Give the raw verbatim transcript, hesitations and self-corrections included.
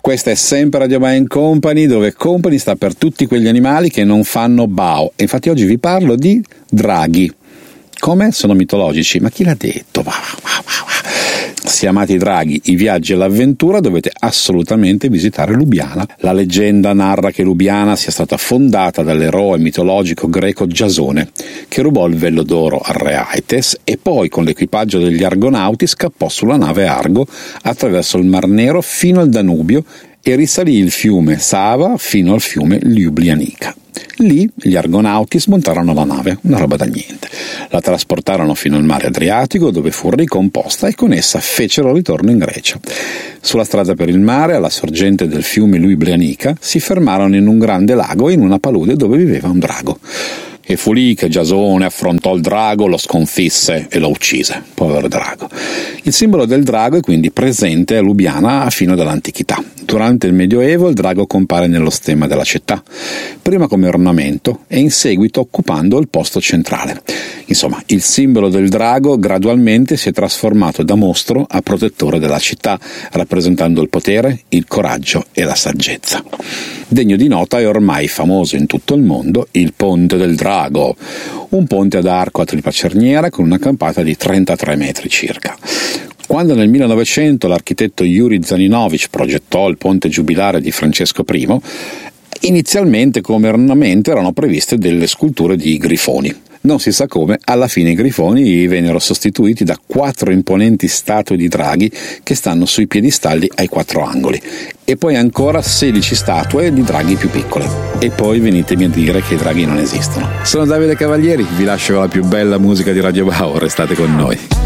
Questa è sempre Radio Mind Company, dove Company sta per tutti quegli animali che non fanno bao. E infatti oggi vi parlo di draghi. Come? Sono mitologici, ma chi l'ha detto? Wow, wow, wow. Se amate i draghi, i viaggi e l'avventura, dovete assolutamente visitare Lubiana. La leggenda narra che Lubiana sia stata fondata dall'eroe mitologico greco Giasone, che rubò il vello d'oro al re Aites e poi con l'equipaggio degli Argonauti scappò sulla nave Argo attraverso il Mar Nero fino al Danubio e risalì il fiume Sava fino al fiume Ljubljanica. Lì gli Argonauti smontarono la nave, una roba da niente. La trasportarono fino al mare Adriatico, dove fu ricomposta e con essa fecero ritorno in Grecia. Sulla strada per il mare, alla sorgente del fiume Ljubljanica, si fermarono in un grande lago e in una palude dove viveva un drago. E fu lì che Giasone affrontò il drago, lo sconfisse e lo uccise. Povero drago. Il simbolo del drago è quindi presente a Lubiana fino dall'antichità. Durante il Medioevo il drago compare nello stemma della città, prima come ornamento e in seguito occupando il posto centrale. Insomma, il simbolo del drago gradualmente si è trasformato da mostro a protettore della città, rappresentando il potere, il coraggio e la saggezza. Degno di nota è ormai famoso in tutto il mondo il Ponte del Drago, un ponte ad arco a tripla cerniera con una campata di trentatré metri circa. Quando nel millenovecento l'architetto Yuri Zaninovic progettò il ponte giubilare di Francesco I, inizialmente come ornamento erano previste delle sculture di grifoni. Non si sa come, alla fine i grifoni vennero sostituiti da quattro imponenti statue di draghi che stanno sui piedistalli ai quattro angoli, e poi ancora sedici statue di draghi più piccole. E poi venitemi a dire che i draghi non esistono. Sono Davide Cavalieri, vi lascio la più bella musica di Radio Wow, restate con noi.